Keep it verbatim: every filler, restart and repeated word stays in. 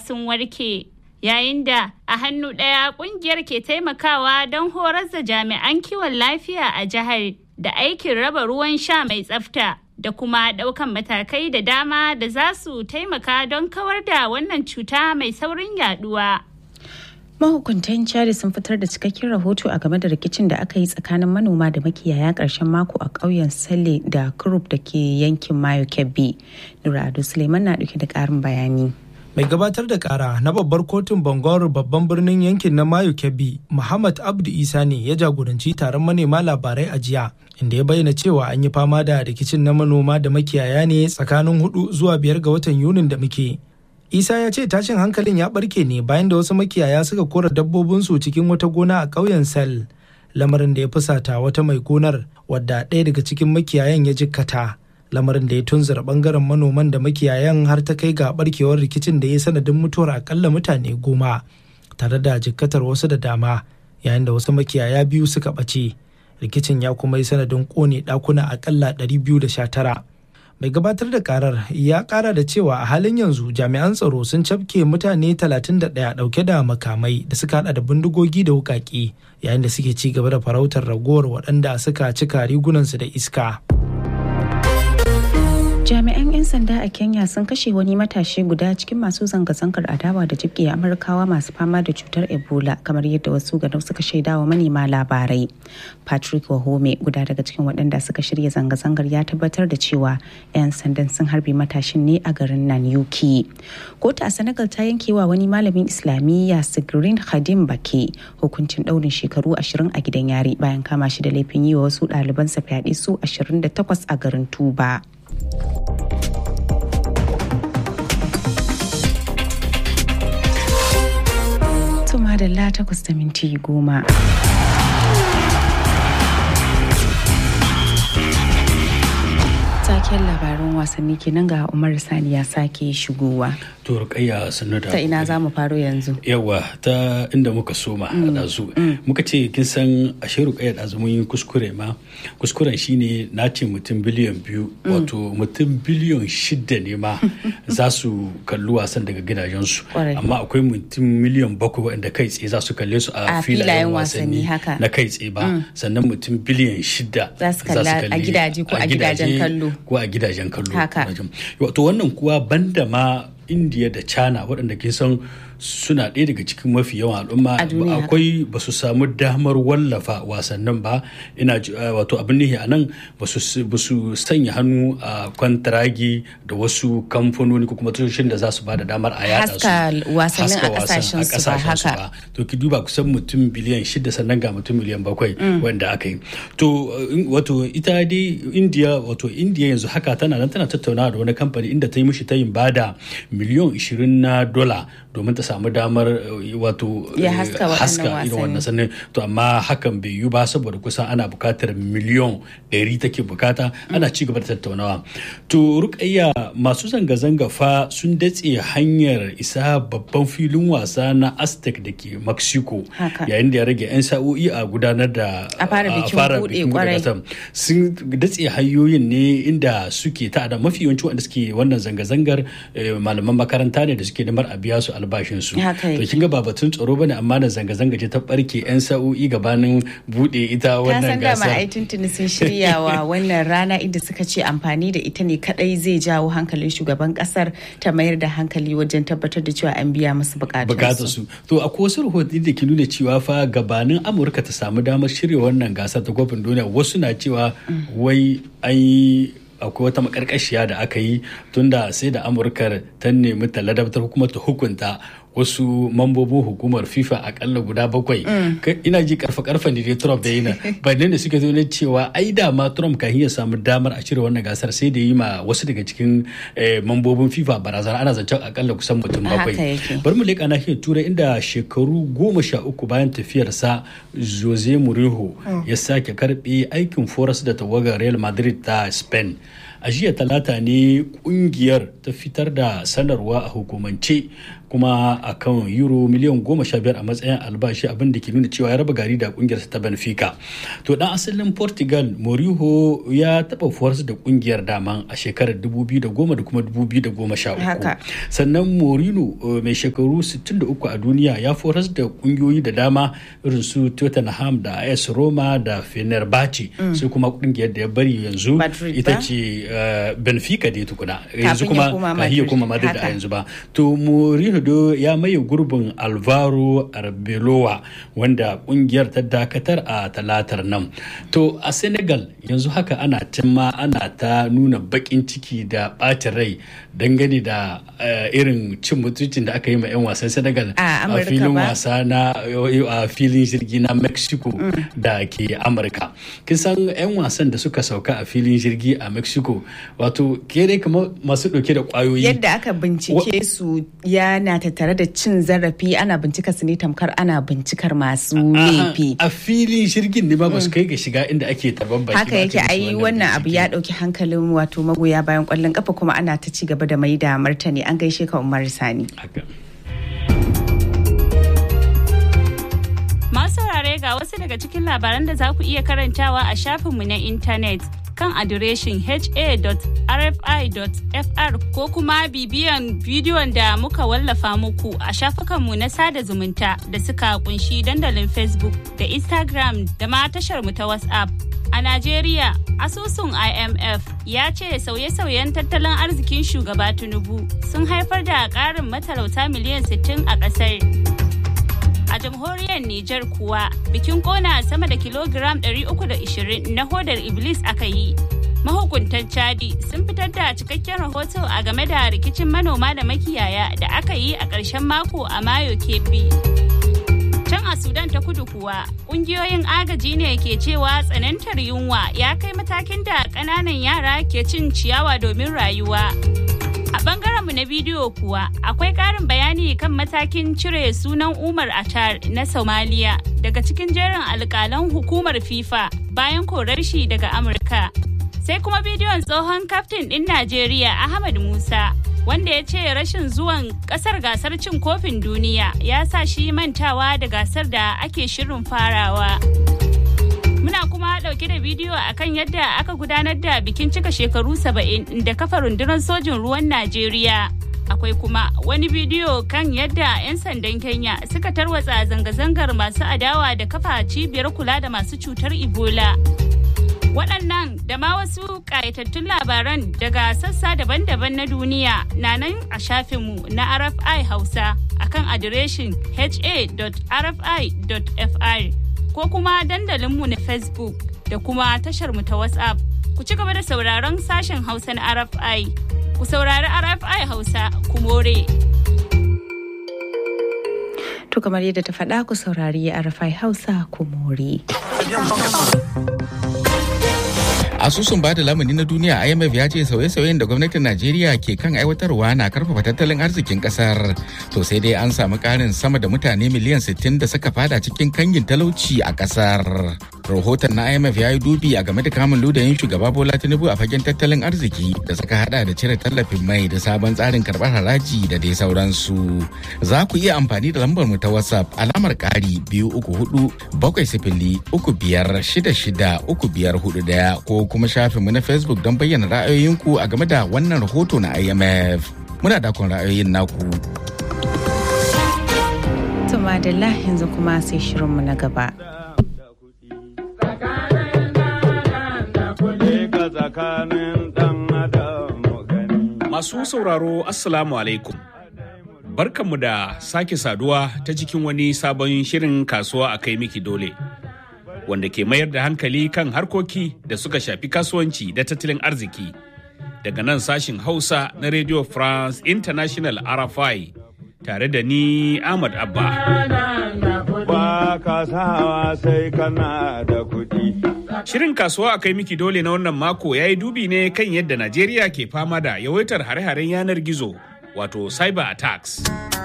sun warke. Yayin da a hannu ɗaya ƙungiyar ke taimakawa don horar da jami'an kiwon lafiya a jihar da aikin raba ruwan sha mai tsafta da kuma ɗaukan matakai da dama da za su taimaka don kawar da wannan cuta mai saurin yaduwa. Mahukuntan Chad sun fitar da cikakken rahoto a game da rikicin da aka yi tsakanin manoma da makiyaya ƙarshen mako a ƙauyen Sale da Kurup da ke yankin Mayo Kebbi. Nura Ado Suleiman na ɗauke da ƙarin bayani. Mai gabatar da kara na babbar kotun Bangor babban birnin yankin na Mayo Kebbi, Muhammad Abdu Isa ne ya jagoranci taron manema labarai a jiya, inda ya bayyana cewa an yi fama da rikicin na manoma da makiyaya ne tsakanin hudu zuwa biyar ga watan Yunin da muke. Isa ya ce tashin hankalin ya barke ne bayan da wasu makiyaya suka kora dabbobinsu cikin wata gona a ƙauyen Sel, lamarin da ya fusata wata mai gonar wadda ɗaya daga cikin makiyayan ya jikkata. Lamarin da ya tunzura bangaren manoman da makiyayan har ta kai ga barkewar rikicin da ya sanadin mutuwar akalla mutane goma tare da jikkatar wasu da dama, yayin da wasu makiyaya biyu suka ɓace. Rikicin ya kuma yi sanadin ƙone ɗakuna akalla ɗari biyu da sha tara. Mai gabatar da karar ya kara da cewa a halin yanzu jami'an tsaro sun cafke mutane talatin da ɗaya ɗauke da makamai da suka hada da bindigogi da wukaki, yayin da suke ci gaba da farautar ragowar waɗanda suka cika rigunansu da iska. Jami'an 'yan sanda a Kenya sun kashe wani matashi guda cikin masu zanga-zangar adawa da jibge Amurkawa masu fama da cutar Ebola, kamar yadda wasu ganau suka shaidawa manema labarai. Patrick Wahome, guda daga cikin waɗanda suka shirya zanga-zangar, ya tabbatar da cewa 'yan sandan sun harbe matashin ne a garin Nanyuki. Kotu a Senegal ta yankewa wani malamin Islamiyya Sigrin Khadim Bake hukuncin ɗaurin shekaru ashirin a gidan yari bayan kama shi da laifin yi wa wasu ɗalibansa fyaɗe su ashirin da takwas a garin Tuba. Tuma da la takwas da minti goma. Taken labaran wasanni kenan ga Umar Sani ya sake shigowa. To Rukayya sannu da. Ta ina za mu faro yanzu? Yawa ta inda muka soma mm. ɗazu. Mm. Muka ce kin san ashe Rukayya ɗazu mun yi kuskure ma. Kuskuren shine na ce mutum biliyan biyu mm. wato mutum biliyan shida ne ma za su kalli wasan daga gidajensu. Amma akwai mutum miliyan bakwai waɗanda kai tsaye za su kalle su a filayen wasanni na kai tsaye ba. Mm. Sannan mutum biliyan shida za su kalla a gidaje ko a gidajen kallo. Ko a gidajen kallo. Wato wannan kuwa banda ma India da China waɗanda ke san suna ɗaya daga cikin mafi yawan al'umma akwai ba su samu damar wallafa wasannin ba, ina wato abin nihi a nan ba su sanya hannu a kwantaragi da wasu kamfanoni ko kuma tashoshin da za su ba da damar a yada su haska wasannin a kasashen su ba haka. To ki duba kusan mutum biliyan shida sannan ga mutum miliyan bakwai wanda aka yi. To wato ita dai India wato India yanzu haka tana nan tana tattaunawa da wani kamfani inda ta yi mishi tayin bada miliyan ishirin na dola domin ta samu damar wato ya haska irin wannan sannan. To amma hakan bai yi ba saboda kusan ana bukatar miliyan ɗari take bukata, ana ci gaba da tattaunawa. To Rukayya, masu zanga-zanga fa sun datse hanyar isa babban filin wasa na Aztec da ke Mexico yayin da ya rage 'yan sa'o'i a gudanar da a fara bikin buɗe gasar. Sun datse hanyoyin ne inda suke ta da mafi yawanci wanda suke wannan zanga-zangar malaman makaranta ne da suke nemar a biya su albashin su. To kin ga ba batun tsaro bane, amma da zanga-zanga ce ta barke 'yan sa'o'i gabanin bude ita wannan gasar. Ka san dama ai tuntuni sun shiryawa wannan rana inda suka ce amfani da ita ne kadai zai jawo hankalin shugaban kasar ta mayar da hankali wajen tabbatar da cewa an biya musu bukatun su. To akwai wasu rahotanni da ke nuna cewa fa gabanin Amurka ta samu damar shirya wannan gasar ta kofin duniya, wasu na cewa wai an yi akwai wata makarkashiya da aka yi tunda sai da Amurka ta nemi ta ladabtar kuma ta hukunta wasu mambobin hukumar FIFA akalla guda bakwai. Mm. Ina ji karfa karfa ne Trump da yana bayanan da suka zo na cewa ai da ma Trump kan iya samu damar a cire wannan gasar sai da yi ma wasu daga cikin eh, mambobin FIFA barazana, ana zancen akalla kusan mutum bakwai. Bari mu leƙa nahiyar Turai inda shekaru goma sha uku bayan tafiyarsa Jose Mourinho mm. ya sake karbe aikin foras da tawagar Real Madrid ta Spain. A jiya talata ne kungiyar ta fitar da sanarwa a hukumance kuma a kan euro miliyan goma sha biyar a matsayin albashi, abin da ke nuna cewa ya raba gari da kungiyar ta Benfica. To dan asalin Portugal Mourinho ya taba fuwarsa da kungiyar daman a shekarar dubu biyu da goma da kuma dubu biyu da goma sha uku. Sannan Mourinho mai shekaru sittin da uku a duniya ya fuwarsa da kungiyoyi da dama irin su Tottenham da A S Roma da Fenerbahce, mm. sai kuma kungiyar da ya bari yanzu Madrid ita ce uh, Benfica da tukuna yanzu kuma kahiya kuma Madrid a yanzu ba. To Mourinho ya maye gurbin Alvaro Arbeloa wanda kungiyar ta dakatar a talatar nan. To a Senegal yanzu haka ana cimma ana ta nuna bakin ciki da bacin rai dangane da uh, irin cin mutuncin da aka yi ma 'yan wasan Senegal a filin wasa na a filin jirgi na Mexico mm. da ke Amurka. Kin san 'yan wasan da suka sauka a filin jirgi a Mexico wato ke dai kamar masu dauke da kwayoyi. Yadda aka bincike su yana tattare da cin zarafi, ana bincika su ne tamkar ana bincikar masu laifi. A filin jirgin ne ba su kai ga shiga inda ake tarban baki. Haka yake, ai wannan abu ya dauki hankalin wato magoya bayan kwallon kafa, kuma ana ta ci gaba da mai da martani. An gaishe ka Umar Sani. Masu saurare ga wasu daga cikin labaran da za ku iya karantawa a shafinmu na intanet kan adireshin h a dot r f i dot f r ko kuma bibiyan bidiyon da muka wallafa muku a shafukanmu na sada zumunta da suka kunshi dandalin Facebook da Instagram da ma tashar mu ta WhatsApp. A Najeriya, asusun I M F ya ce sauye-sauyen tattalin arzikin shugaba Tinubu sun haifar da ƙarin matalauta miliyan sittin a ƙasar. A jamhuriyar Nijar kuwa, bikin kona sama da kilogiram ɗari uku da ishirin na hodar Iblis aka yi. Mahukuntan Chadi sun fitar da cikakken rahoto a game da rikicin manoma da makiyaya da aka yi a ƙarshen mako a Mayo Kebbi. Can a Sudan ta kudu kuwa, ƙungiyoyin agaji ne ke cewa tsanantar yunwa ya kai matakin da ƙananan yara ke cin ciyawa domin rayuwa. A ɓangarenmu na bidiyo kuwa, akwai ƙarin bayani kan matakin cire sunan Umar Atar na Somalia daga cikin jerin alƙalan hukumar FIFA bayan korar shi daga Amurka. Sai kuma bidiyon tsohon kaftin ɗin Najeriya Ahmad Musa, wanda ya ce rashin zuwan kasar gasar cin kofin duniya ya sa shi mantawa da gasar da ake shirin farawa. Muna kuma dauke da bidiyo akan yadda aka gudanar da bikin cika shekaru saba'in da kafa rundunar sojin ruwan Najeriya. Akwai kuma wani bidiyo kan yadda 'yan sandan Kenya suka tarwatsa zanga-zangar masu adawa da kafa cibiyar kula da masu cutar Ebola. Waɗannan da ma wasu ƙayatattun labaran daga sassa daban-daban na duniya na nan a shafinmu na R F I Hausa akan adireshin h a dot r f i dot f r ko kuma dandalinmu na Facebook da kuma tasharmu ta WhatsApp. Ku ci gaba da sauraron sashen Hausa na R F I. Ku saurari R F I Hausa, ku more. To kamar yadda ta faɗa, ku saurari R F I Hausa, ku more. Asusun bada lamuni na duniya I M F ya ce sauye-sauyen da gwamnatin Najeriya ke kan aiwatarwa na karfafa tattalin arzikin kasar. To sai dai an samu karin sama da mutane miliyan sittin da suka fada cikin kangin talauci a kasar. Rahoton na I M F ya yi dubi a game da kamun ludayin shugaba Bola Tinubu a fagen tattalin arziki da suka hada da cire tallafin mai da sabon tsarin karɓar haraji da dai sauransu. Za ku iya amfani da lambar mu ta WhatsApp alamar ƙari biyu uku hudu bakwai sifili uku biyar shida shida uku biyar hudu daya ko kuma shafinmu na Facebook don bayyana ra'ayoyinku a game da wannan rahoto na I M F. Muna dakon ra'ayoyin naku. Tumadala yanzu kuma sai shirinmu na gaba. Masu sauraro Assalamu alaikum. Barkanmu da sake saduwa ta cikin wani sabon shirin kasuwa a kai miki dole. Wanda ke mayar da hankali kan harkoki da suka shafi kasuwanci da tattalin arziki. Daga nan sashin Hausa na Radio France International R F I tare da ni Ahmad Abba. Ba ka sawa sai kana da kuɗi. Shirin kasuwa a kai miki dole na wannan mako ya yi dubi ne kan yadda Najeriya ke fama da yawaitar hare-haren yanar gizo wato cyber attacks.